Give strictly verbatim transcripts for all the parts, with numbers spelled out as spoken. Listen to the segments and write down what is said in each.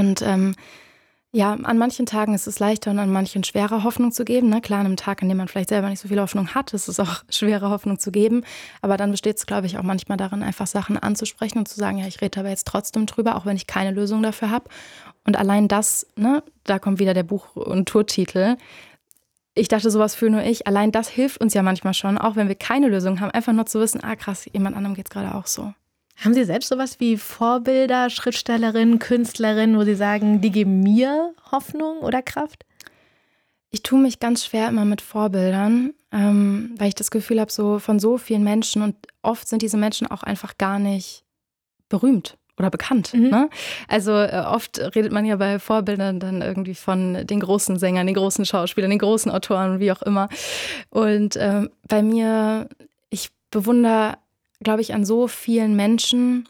Und ähm, ja, an manchen Tagen ist es leichter und an manchen schwerer, Hoffnung zu geben. Ne? Klar, an einem Tag, an dem man vielleicht selber nicht so viel Hoffnung hat, ist es auch schwerer, Hoffnung zu geben. Aber dann besteht es, glaube ich, auch manchmal darin, einfach Sachen anzusprechen und zu sagen, ja, ich rede aber jetzt trotzdem drüber, auch wenn ich keine Lösung dafür habe. Und allein das, ne, da kommt wieder der Buch- und Tourtitel. Ich dachte, sowas fühle nur ich. Allein das hilft uns ja manchmal schon, auch wenn wir keine Lösung haben, einfach nur zu wissen, ah krass, jemand anderem geht es gerade auch so. Haben Sie selbst sowas wie Vorbilder, Schriftstellerinnen, Künstlerinnen, wo Sie sagen, die geben mir Hoffnung oder Kraft? Ich tue mich ganz schwer immer mit Vorbildern, ähm, weil ich das Gefühl habe, so von so vielen Menschen und oft sind diese Menschen auch einfach gar nicht berühmt oder bekannt. Mhm. Ne? Also äh, oft redet man ja bei Vorbildern dann irgendwie von den großen Sängern, den großen Schauspielern, den großen Autoren, wie auch immer. Und ähm, bei mir, ich bewundere, glaube ich, an so vielen Menschen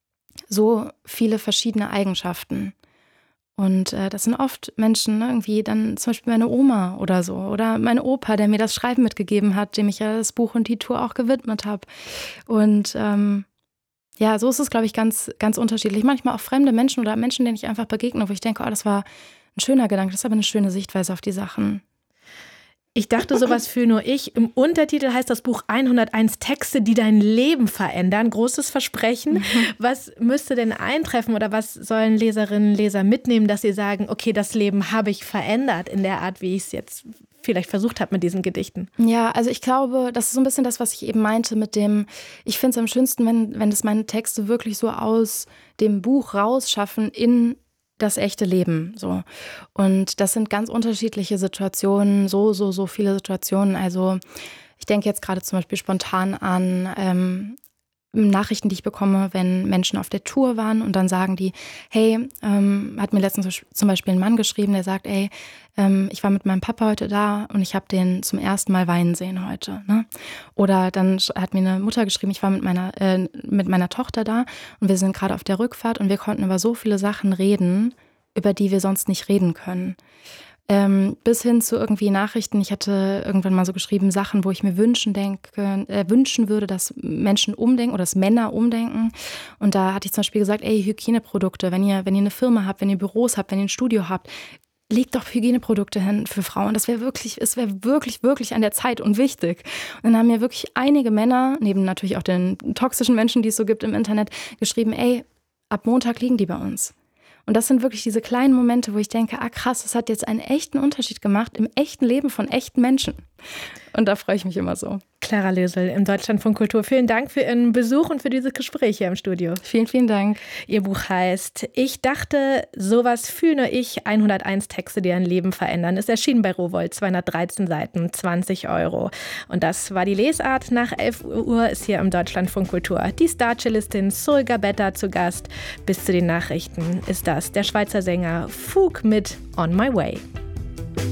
so viele verschiedene Eigenschaften. Und äh, das sind oft Menschen, ne, irgendwie dann zum Beispiel meine Oma oder so oder mein Opa, der mir das Schreiben mitgegeben hat, dem ich ja das Buch und die Tour auch gewidmet habe. Und ähm, ja, so ist es, glaube ich, ganz, ganz unterschiedlich. Manchmal auch fremde Menschen oder Menschen, denen ich einfach begegne, wo ich denke, oh, das war ein schöner Gedanke, das ist aber eine schöne Sichtweise auf die Sachen. Ich dachte, sowas fühle nur ich. Im Untertitel heißt das Buch hunderteins Texte, die dein Leben verändern. Großes Versprechen. Was müsste denn eintreffen oder was sollen Leserinnen und Leser mitnehmen, dass sie sagen, okay, das Leben habe ich verändert in der Art, wie ich es jetzt vielleicht versucht habe mit diesen Gedichten? Ja, also ich glaube, das ist so ein bisschen das, was ich eben meinte mit dem, ich finde es am schönsten, wenn, wenn das meine Texte wirklich so aus dem Buch rausschaffen in das echte Leben, so. Und das sind ganz unterschiedliche Situationen, so, so, so viele Situationen. Also ich denke jetzt gerade zum Beispiel spontan an ähm, Nachrichten, die ich bekomme, wenn Menschen auf der Tour waren und dann sagen die, hey, ähm, hat mir letztens zum Beispiel ein Mann geschrieben, der sagt, ey, ähm, ich war mit meinem Papa heute da und ich habe den zum ersten Mal weinen sehen heute. Ne? Oder dann hat mir eine Mutter geschrieben, ich war mit meiner, äh, mit meiner Tochter da und wir sind gerade auf der Rückfahrt und wir konnten über so viele Sachen reden, über die wir sonst nicht reden können. Ähm, bis hin zu irgendwie Nachrichten. Ich hatte irgendwann mal so geschrieben, Sachen, wo ich mir wünschen, denke, äh, wünschen würde, dass Menschen umdenken oder dass Männer umdenken. Und da hatte ich zum Beispiel gesagt, ey, Hygieneprodukte, wenn ihr, wenn ihr eine Firma habt, wenn ihr Büros habt, wenn ihr ein Studio habt, legt doch Hygieneprodukte hin für Frauen. Das wäre wirklich, es wäre wirklich, wirklich an der Zeit und wichtig. Und dann haben mir wirklich einige Männer, neben natürlich auch den toxischen Menschen, die es so gibt im Internet, geschrieben, ey, ab Montag liegen die bei uns. Und das sind wirklich diese kleinen Momente, wo ich denke, ah krass, das hat jetzt einen echten Unterschied gemacht im echten Leben von echten Menschen. Und da freue ich mich immer so. Clara Lösel im Deutschlandfunk Kultur. Vielen Dank für Ihren Besuch und für dieses Gespräch hier im Studio. Vielen, vielen Dank. Ihr Buch heißt Ich dachte, sowas fühle nur ich, hunderteins Texte, die ein Leben verändern. Ist erschienen bei Rowohlt, zweihundertdreizehn Seiten, zwanzig Euro. Und das war die Lesart. Nach elf Uhr ist hier im Deutschlandfunk Kultur die Starcellistin Sol Gabetta zu Gast. Bis zu den Nachrichten ist das der Schweizer Sänger Fug mit On My Way.